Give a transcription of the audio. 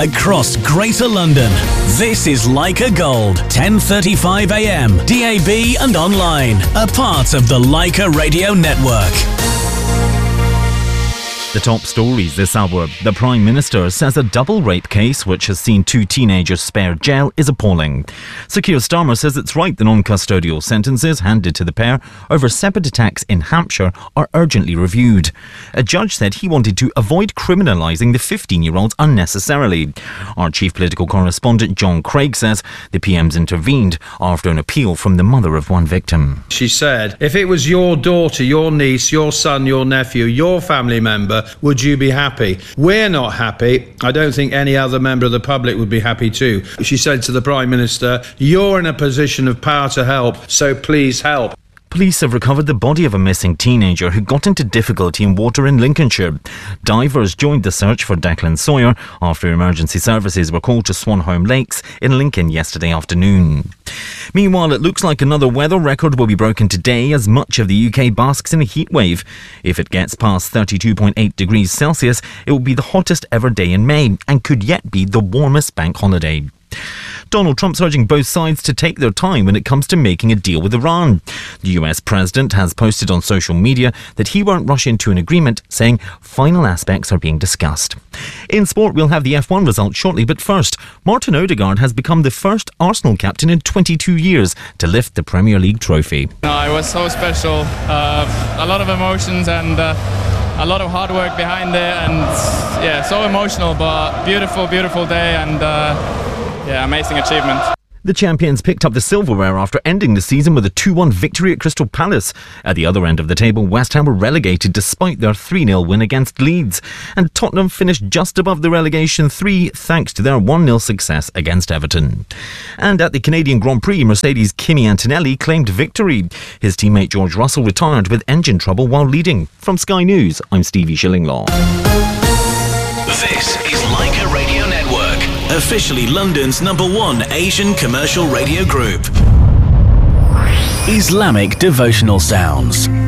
across Greater London. This is Leica Gold, 10:35 a.m, DAB and online. A part of the Leica Radio Network. The top stories this hour. The Prime Minister says a double rape case which has seen 2 teenagers spared jail is appalling. Sir Keir Starmer says it's right the non-custodial sentences handed to the pair over separate attacks in Hampshire are urgently reviewed. A judge said he wanted to avoid criminalising the 15-year-olds unnecessarily. Our chief political correspondent John Craig says the PM's intervened after an appeal from the mother of one victim. She said, if it was your daughter, your niece, your son, your nephew, your family member, would you be happy? We're not happy. I don't think any other member of the public would be happy too. She said to the Prime Minister, you're in a position of power to help, so please help. Police have recovered the body of a missing teenager who got into difficulty in water in Lincolnshire. Divers joined the search for Declan Sawyer after emergency services were called to Swanholme Lakes in Lincoln yesterday afternoon. Meanwhile, it looks like another weather record will be broken today as much of the UK basks in a heatwave. If it gets past 32.8 degrees Celsius, it will be the hottest ever day in May and could yet be the warmest bank holiday. Donald Trump's urging both sides to take their time when it comes to making a deal with Iran. The US president has posted on social media that he won't rush into an agreement, saying final aspects are being discussed. In sport, we'll have the F1 results shortly, but first, Martin Odegaard has become the first Arsenal captain in 22 years to lift the Premier League trophy. No, it was so special. A lot of emotions and a lot of hard work behind there, and yeah, so emotional, but beautiful, beautiful day, and amazing achievement. The champions picked up the silverware after ending the season with a 2-1 victory at Crystal Palace. At the other end of the table, West Ham were relegated despite their 3-0 win against Leeds. And Tottenham finished just above the relegation 3 thanks to their 1-0 success against Everton. And at the Canadian Grand Prix, Mercedes' Kimi Antonelli claimed victory. His teammate George Russell retired with engine trouble while leading. From Sky News, I'm Stevie Shillinglaw. This is Leica Radio Network, officially London's #1 Asian commercial radio group. Islamic devotional sounds.